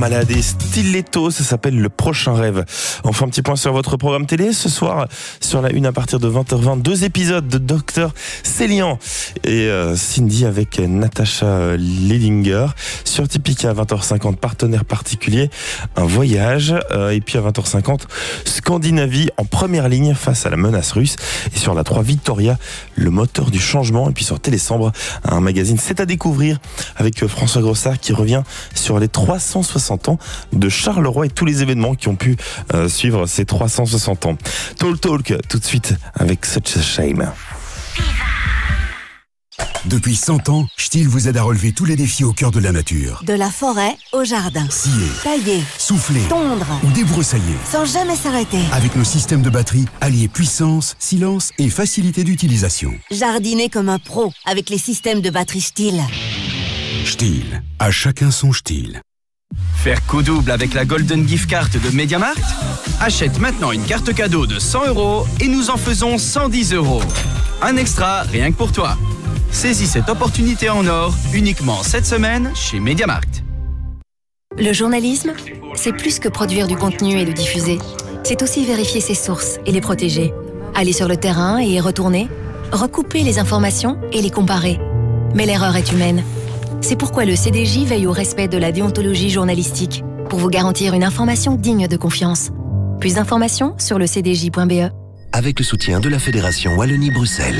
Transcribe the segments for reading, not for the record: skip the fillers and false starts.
Malade et Stiletto, ça s'appelle Le Prochain Rêve. On fait un petit point sur votre programme télé. Ce soir, sur la une à partir de 20h20, 2 épisodes de Docteur Célian et Cindy avec Natacha Ledinger. Sur Typica à 20h50, partenaire particulier, un voyage. Et puis à 20h50, Scandinavie en première ligne face à la menace russe. Et sur la 3, Victoria, le moteur du changement. Et puis sur Télésambre, un magazine C'est à découvrir avec François Grossard qui revient sur les 360 ans de Charleroi et tous les événements qui ont pu suivre ces 360 ans. Talk tout de suite avec Such a Shame. Depuis 100 ans, Stihl vous aide à relever tous les défis au cœur de la nature. De la forêt au jardin. Scier, Tailler, souffler, tondre ou débroussailler. sans jamais s'arrêter. Avec nos systèmes de batterie, alliés puissance, silence et facilité d'utilisation. Jardiner comme un pro avec les systèmes de batterie Stihl. Stihl, à chacun son Stihl. Faire coup double avec la Golden Gift Card de MediaMarkt? Achète maintenant une carte cadeau de 100 € et nous en faisons 110 €. Un extra rien que pour toi. Saisis cette opportunité en or uniquement cette semaine chez MediaMarkt. Le journalisme, c'est plus que produire du contenu et le diffuser. C'est aussi vérifier ses sources et les protéger. Aller sur le terrain et y retourner, recouper les informations et les comparer. Mais l'erreur est humaine. C'est pourquoi le CDJ veille au respect de la déontologie journalistique pour vous garantir une information digne de confiance. Plus d'informations sur le cdj.be. Avec le soutien de la Fédération Wallonie-Bruxelles.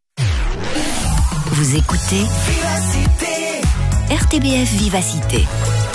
Vous écoutez RTBF Vivacité.